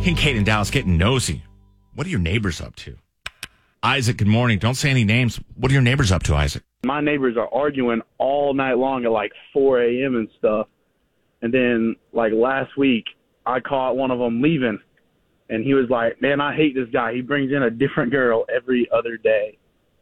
Kincaid in Dallas getting nosy. What are your neighbors up to? Isaac, good morning. Don't say any names. What are your neighbors up to, Isaac? My neighbors are arguing all night long at like 4 a.m. and stuff. And then, like, last week, I caught one of them leaving. And he was like, man, I hate this guy. He brings in a different girl every other day.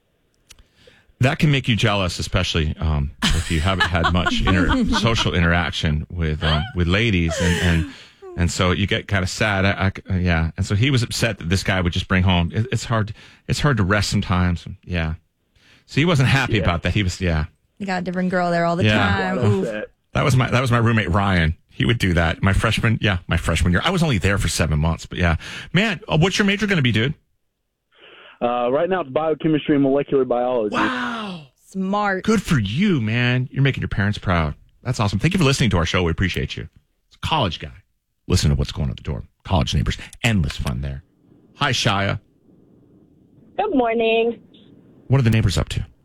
That can make you jealous, especially if you haven't had much social interaction with ladies, and so you get kind of sad. Yeah, and so he was upset that this guy would just bring home. It's hard to rest sometimes. Yeah, so he wasn't happy about that. He was You got a different girl there all the time. That was my roommate Ryan. He would do that. My freshman year. I was only there for 7 months, but yeah, man. What's your major going to be, dude? Right now it's biochemistry and molecular biology. Wow. Smart. Good for you, man. You're making your parents proud. That's awesome. Thank you for listening to our show. We appreciate you. It's a college guy. Listen to what's going on at the door. College neighbors. Endless fun there. Hi, Shia. Good morning. What are the neighbors up to?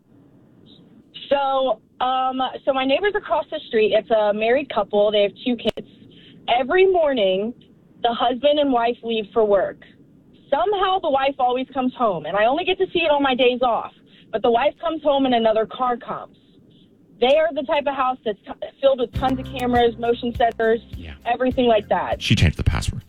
So my neighbors across the street, it's a married couple. They have 2 kids. Every morning, the husband and wife leave for work. Somehow the wife always comes home, and I only get to see it on my days off. But the wife comes home and another car comes. They are the type of house that's filled with tons of cameras, motion sensors, everything like that. She changed the password.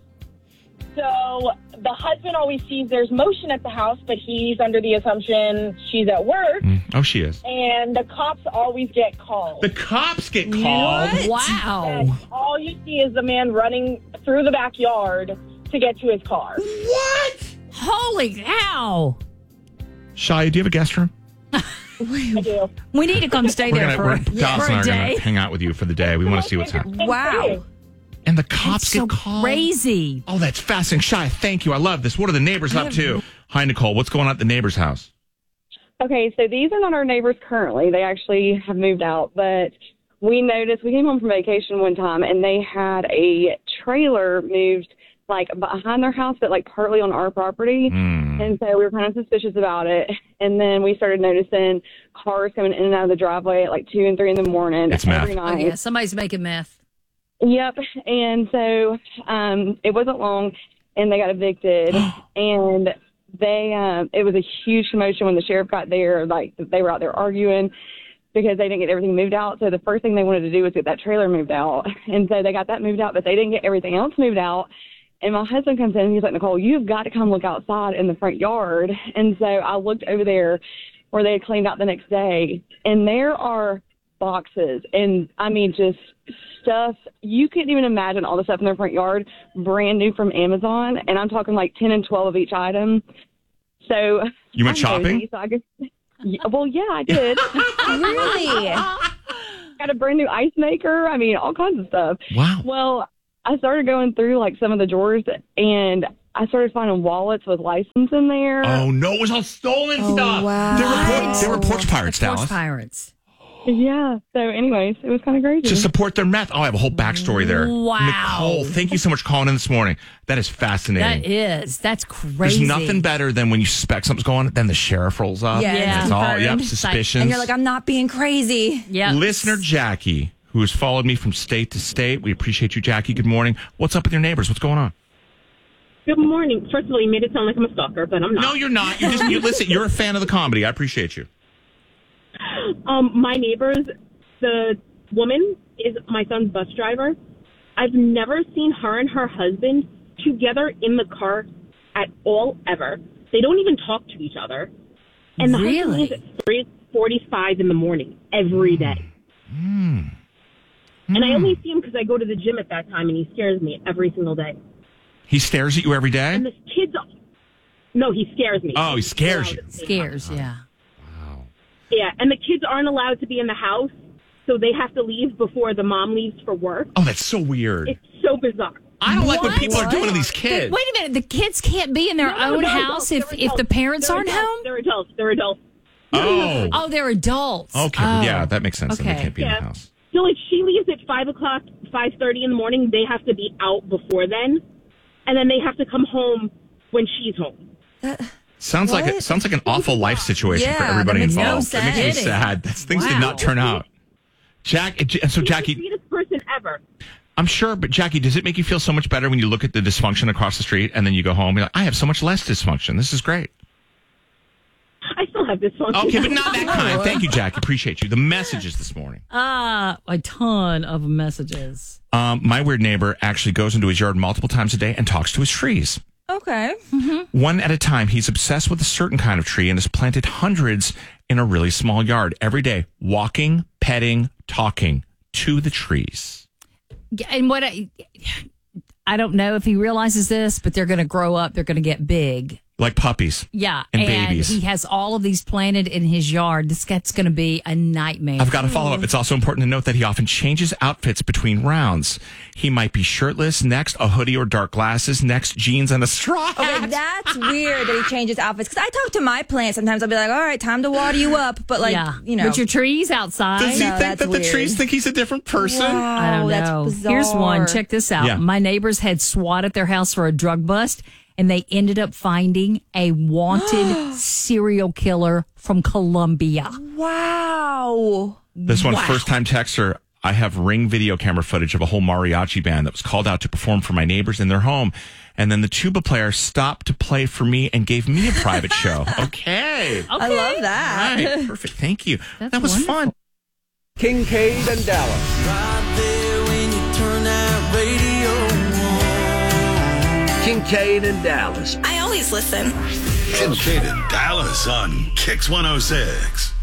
So the husband always sees there's motion at the house, but he's under the assumption she's at work. Oh, she is. And the cops always get called. The cops get called? What? Wow. And all you see is the man running through the backyard to get to his car. What? Holy cow. Shia, do you have a guest room? I do. We need to come stay there for a Dallas and I are day. going to hang out with you for the day. We want to see what's happening. Wow. And the cops That's get called? Crazy. Oh, that's fascinating. Shia, thank you. I love this. What are the neighbors up to? Hi, Nicole. What's going on at the neighbor's house? Okay, so these are not our neighbors currently. They actually have moved out, but we noticed, we came home from vacation one time, and they had a trailer moved, like, behind their house, but, like, partly on our property. And so we were kind of suspicious about it. And then we started noticing cars coming in and out of the driveway at, like, 2 and 3 in the morning every night. Oh, yeah, somebody's making meth. Yep. And so it wasn't long, and they got evicted. And they it was a huge commotion when the sheriff got there. Like, they were out there arguing because they didn't get everything moved out. So the first thing they wanted to do was get that trailer moved out. And so they got that moved out, but they didn't get everything else moved out. And my husband comes in and he's like, Nicole, you've got to come look outside in the front yard. And so I looked over there where they had cleaned out the next day, and there are boxes and, I mean, just stuff. You couldn't even imagine all the stuff in their front yard, brand new from Amazon. And I'm talking like 10 and 12 of each item. So you went shopping? So I guess, well, yeah, I did. Really? Got a brand new ice maker. I mean, all kinds of stuff. Wow. Well, I started going through like some of the drawers, and I started finding wallets with license in there. Oh, no, it was all stolen stuff. Wow. They were porch pirates, Porch Dallas. pirates. Yeah. So anyways, it was kind of crazy. To support their meth. Oh, I have a whole backstory there. Wow. Nicole, thank you so much for calling in this morning. That is fascinating. That's crazy. There's nothing better than when you suspect something's going on, then the sheriff rolls up. Yeah. It's all, Confirmed. suspicions. And you're like, I'm not being crazy. Yeah. Listener Jackie, who has followed me from state to state. We appreciate you, Jackie. Good morning. What's up with your neighbors? What's going on? Good morning. First of all, you made it sound like I'm a stalker, but I'm not. No, you're not. You listen, you're a fan of the comedy. I appreciate you. My neighbors, the woman is my son's bus driver. I've never seen her and her husband together in the car at all, ever. They don't even talk to each other. And the husband leaves at 3:45 in the morning every day. And I only see him because I go to the gym at that time, and he scares me every single day. He stares at you every day? And the kids... No, he scares me. Oh, he scares you. Scares, yeah. Wow. Yeah, and the kids aren't allowed to be in the house, so they have to leave before the mom leaves for work. Oh, that's so weird. It's so bizarre. I don't like what people are doing to these kids. Wait a minute. The kids can't be in their own house if the parents aren't home? They're adults. Oh. They're adults. Okay, yeah, that makes sense. Okay. Then they can't be in the house. So if she leaves at 5 o'clock, 5:30 in the morning, they have to be out before then. And then they have to come home when she's home. Sounds like an awful life situation for everybody involved. That makes me sad. Things did not turn out. So Jackie, She's the sweetest person ever. I'm sure, but Jackie, does it make you feel so much better when you look at the dysfunction across the street and then you go home and you're like, I have so much less dysfunction. This is great. I still have this one. Okay, but not that kind. Thank you, Jackie. Appreciate you. The messages this morning. A ton of messages. My weird neighbor actually goes into his yard multiple times a day and talks to his trees. Okay. One at a time. He's obsessed with a certain kind of tree and has planted hundreds in a really small yard every day, walking, petting, talking to the trees. And what I don't know if he realizes this, but they're going to grow up. They're going to get big. Like puppies. Yeah. And babies. He has all of these planted in his yard. This guy's going to be a nightmare. I've got to follow up. It's also important to note that he often changes outfits between rounds. He might be shirtless, next a hoodie or dark glasses, next jeans and a straw hat. Okay, that's weird that he changes outfits. Because I talk to my plants sometimes. I'll be like, all right, time to water you up. But But your trees outside. Does he think that's that the weird. trees think he's a different person? Wow, I don't know. That's bizarre. Here's one. Check this out. Yeah. My neighbors had SWAT at their house for a drug bust, and they ended up finding a wanted serial killer from Colombia. Wow. This one, first time texter. I have Ring video camera footage of a whole mariachi band that was called out to perform for my neighbors in their home. And then the tuba player stopped to play for me and gave me a private show. Okay. I love that. All right. Perfect. Thank you. That's that was wonderful. fun. Kincaid and Dallas. Right there when you turn that radio on. Kincaid and Dallas. I always listen. Kincaid and Dallas on Kix 106.